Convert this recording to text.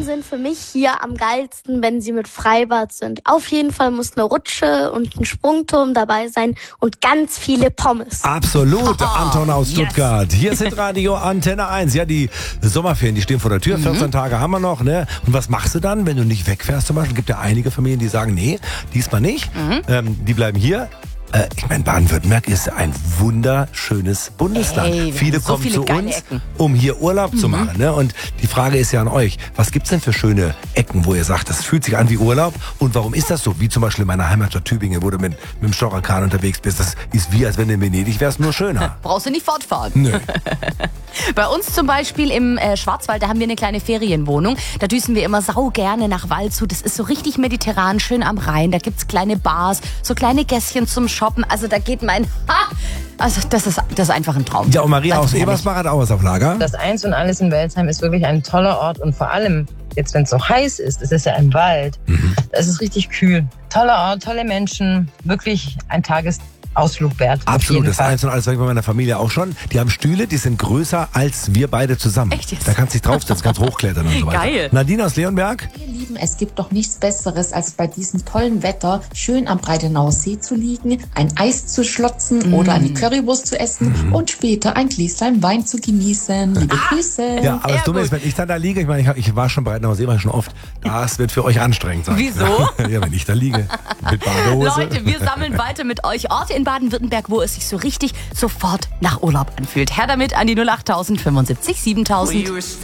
sind für mich hier am geilsten, wenn sie mit Freibad sind. Auf jeden Fall muss eine Rutsche und ein Sprungturm dabei sein und ganz viele Pommes. Absolut, Anton aus Stuttgart. Hier ist Radio Antenne 1. Ja, die Sommerferien, die stehen vor der Tür. 14 Tage haben wir noch, ne? Und was machst du dann, wenn du nicht wegfährst zum Beispiel? Es gibt ja einige Familien, die sagen, nee, diesmal nicht. Die bleiben hier. Ich meine, Baden-Württemberg ist ein wunderschönes Bundesland. Viele so kommen viele zu geile uns, Ecken. um hier Urlaub zu machen. Ne? Und die Frage ist ja an euch, was gibt's denn für schöne Ecken, wo ihr sagt, das fühlt sich an wie Urlaub? Und warum ist das so? Wie zum Beispiel in meiner Heimatstadt Tübingen, wo du mit dem Steuerkran unterwegs bist. Das ist wie, als wenn du in Venedig wärst, nur schöner. Brauchst du nicht fortfahren. Nö. Bei uns zum Beispiel im Schwarzwald, da haben wir eine kleine Ferienwohnung. Da düsen wir immer sau gerne nach Waldshut. Das ist so richtig mediterran, schön am Rhein. Da gibt's kleine Bars, so kleine Gässchen zum Shoppen. Also da geht also das ist einfach ein Traum. Ja, und Maria Das aus ist herrlich. Ebersbach hat auch was auf Lager. Das Eins und Alles in Welzheim ist wirklich ein toller Ort und vor allem, jetzt wenn es so heiß ist, es ist ja im Wald, da ist es richtig kühl. Toller Ort, tolle Menschen, wirklich ein Tagesausflug wert. auf Absolut, jeden das Fall. Eins und Alles sag ich bei meiner Familie auch schon. Die haben Stühle, die sind größer als wir beide zusammen. Echt jetzt? Da kannst du dich draufsetzen, kannst hochklettern und so weiter. Geil. Nadine aus Leonberg. Ihr Lieben, es gibt doch nichts Besseres, als bei diesem tollen Wetter schön am Breitenauer See zu liegen, ein Eis zu schlotzen oder eine Currywurst zu essen und später ein Gläschen Wein zu genießen. Liebe Grüße. Ja, aber das Dumme ist, wenn ich dann da liege, ich meine, ich war schon Breitenauer See, war ich schon oft, das wird für euch anstrengend sein. Wieso? Ja, wenn ich da liege, mit Badehose. Leute, wir sammeln weiter mit euch Orte in Baden-Württemberg, wo es sich so richtig sofort nach Urlaub anfühlt. Her damit an die 08000 75 7000.